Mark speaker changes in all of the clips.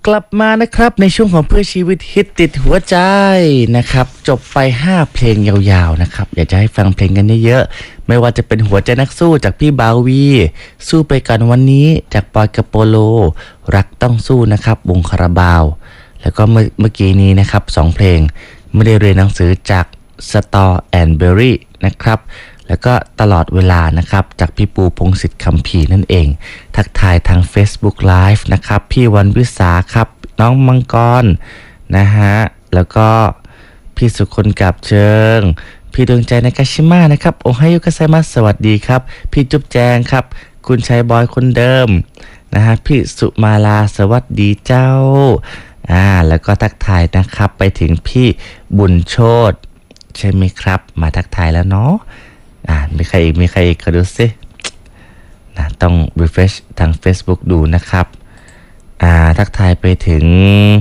Speaker 1: กลับมานะครับในช่วงของเพื่อชีวิตฮิตติดหัวใจนะครับจบไป5เพลงยาวๆนะครับอยากจะให้ฟังเพลงกันเยอะๆไม่ว่าจะเป็นหัวใจนักสู้จากพี่บาวีสู้ไปกันวันนี้จากปอยกระโปโลรักต้องสู้นะครับวงคาราบาวแล้วก็เมื่อกี้นี้นะครับ2เพลงไม่ได้เรียนหนังสือจากสตอแอนด์เบอรี่นะครับแล้วก็ตลอดเวลานะครับจากพี่ปูพงศิษฐ์คัมภีร์นั่นเองทักทายทาง Facebook Live นะครับพี่วันวิสาครับน้องมังกรนะฮะแล้วก็พี่สุคนกับเชิงพี่ดวงใจนากาชิมะนะครับโอไฮโอกาไซมัสสวัสดีครับพี่จุ๊บแจงครับคุณชัยบอยคนเดิมนะฮะพี่สุมาลาสวัสดีเจ้าแล้วก็ทักทายนะครับไปถึงพี่บุญโชติใช่ไหมครับมาทักทายแล้วเนาะมีใครอีกก็ดูสินะต้อง refresh ทาง Facebook ดูนะครับทักทายไปถึง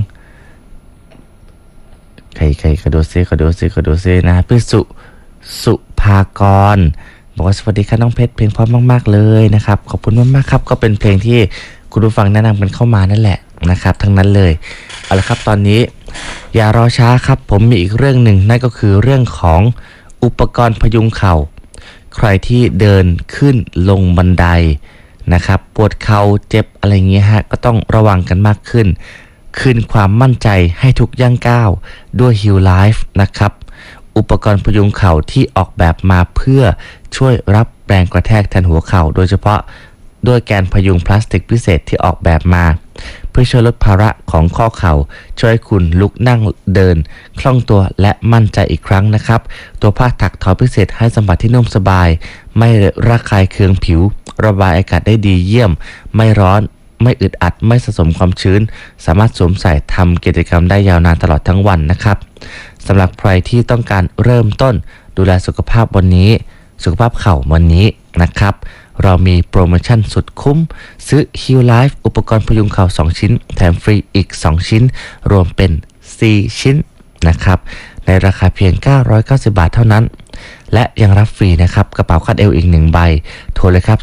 Speaker 1: ใครก็ดูสินะพี่สุภากรบอกว่าสวัสดีค่ะน้องเพชรเพลงเพราะมากๆเลยนะครับขอบคุณมากๆครับก็เป็นเพลงที่คุณผู้ฟังแนะนำกันเข้ามานั่นแหละนะครับทั้งนั้นเลยเอาละครับตอนนี้อย่ารอช้าครับผมมีอีกเรื่องหนึ่งนั่นก็คือเรื่องของอุปกรณ์พยุงเข่าใครที่เดินขึ้นลงบันไดนะครับปวดเข่าเจ็บอะไรเงี้ยฮะก็ต้องระวังกันมากขึ้นคืนความมั่นใจให้ทุกย่างก้าวด้วย Heal Life นะครับอุปกรณ์พยุงเข่าที่ออกแบบมาเพื่อช่วยรับแรงกระแทกแทนหัวเข่าโดยเฉพาะด้วยแกนพยุงพลาสติกพิเศษที่ออกแบบมาเพื่อช่วยลดภาระของข้อเข่าช่วยคุณลุกนั่งเดินคล่องตัวและมั่นใจอีกครั้งนะครับตัวผ้าถักทอพิเศษให้สัมผัสที่นุ่มสบายไม่ระคายเคืองผิวระบายอากาศได้ดีเยี่ยมไม่ร้อนไม่อึดอัดไม่สะสมความชื้นสามารถสวมใส่ทำกิจกรรมได้ยาวนานตลอดทั้งวันนะครับสำหรับใครที่ต้องการเริ่มต้นดูแลสุขภาพวันนี้สุขภาพเข่าวันนี้นะครับเรามีโปรโมชั่นสุดคุ้มซื้อ Heal Life อุปกรณ์พยุงเข่า2ชิ้นแถมฟรีอีก2ชิ้นรวมเป็น4ชิ้นนะครับในราคาเพียง990 บาทเท่านั้นและยังรับฟรีนะครับกระเป๋าคาดเอวอีก1ใบโทรเลยครับ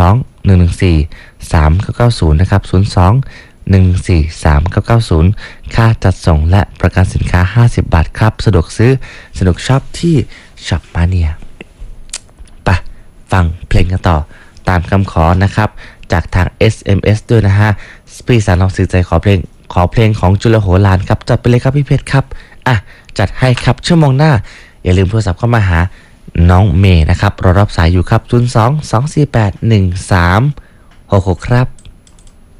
Speaker 1: 02-114-3990นะครับ02-114-3990ค่าจัดส่งและประกันสินค้า50 บาทครับสะดวกซื้อสะดวกช็อปที่ช็อปมาเนียไปฟังเพลงกันต่อตามคำขอนะครับจากทาง SMS ด้วยนะฮะพี่สารลองสื่อใจขอเพลงของจุลโหฬารครับจัดไปเลยครับพี่เพชรครับจัดให้ครับชั่วโมงหน้าอย่าลืมโทรศัพท์เข้ามาหาน้องเมย์นะครับรอรับสายอยู่ครับ02-248-1366ครับ